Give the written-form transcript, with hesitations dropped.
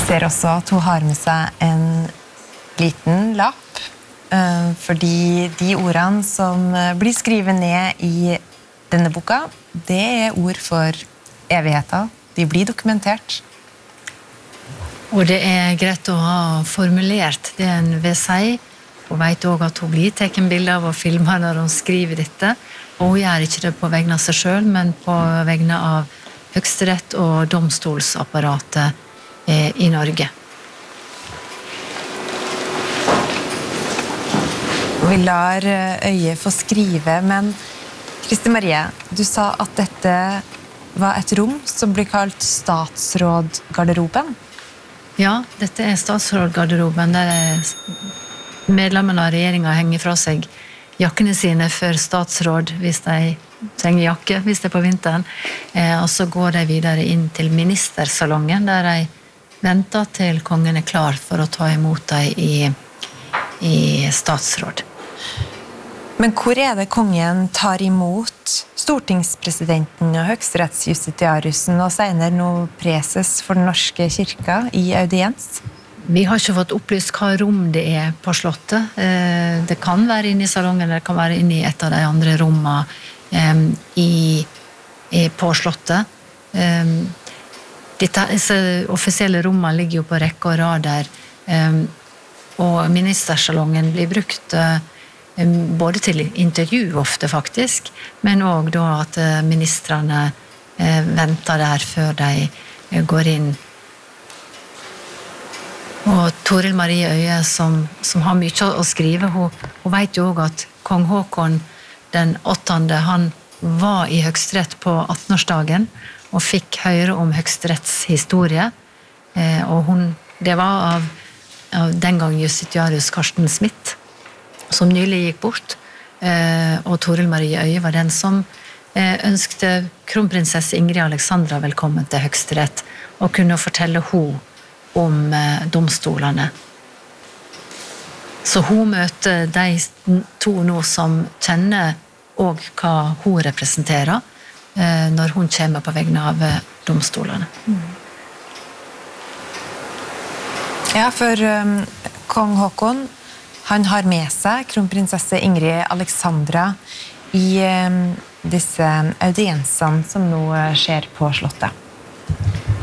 Ser også at hun har med seg en liten lapp, fordi de ordene som blir skrevet ned i denne boka, det ord for evigheter. De blir dokumentert. Og det greit å ha formulert det en vil si. Hun vet også at hun blir tatt bilder av og filmer når hun skriver dette. Og hun gjør ikke det på vegne av seg selv, men på vegne av Høyesterett og domstolsapparatet i Norge. Vi lar Øye få skrive, men Kristi Marie, du sa at dette var et rom som blir kalt statsrådgarderoben. Ja, dette statsrådgarderoben, der medlemmene av regjeringen henger fra seg jakkene sine for statsråd hvis de trenger jakke, hvis det på vinteren. Og så går de videre inn til ministersalongen, der de venter til kongen klar for å ta imot dem i statsråd. Men hvor det kongen tar imot stortingspresidenten og høyesterettsjustitiarusen og senere nå preses for den norske kirka i audiens? Vi har ikke fått opplyst hva rom det på slottet. Det kan være inne i salongen, det kan være inne i et av de andre rommene på slottet. Disse offisielle rommene ligger jo på rekke og rad der, og ministersalongen blir brukt både til intervju ofte faktisk, men også da at ministrene venter der før de går inn. Og Toril Marie Øye, som har mye å skrive, hun vet jo også at kong Håkon den 8. han var i Høyesterett på 18-årsdagen og fikk høre om Høyesteretts historie, og det var av den gang justitiarius Karsten Smith, som nylig gikk bort, og Toril Marie Øye var den som ønskte kronprinsesse Ingrid Alexandra velkommen til Høyesterett, og kunne fortelle hun om domstolene. Så hun møter de to nå som kjenner også hva hun representerer, når hun kommer på vegne av domstolene. Ja, for kong Håkon, han har med seg kronprinsesse Ingrid Alexandra i disse audiensene som nå skjer på slottet.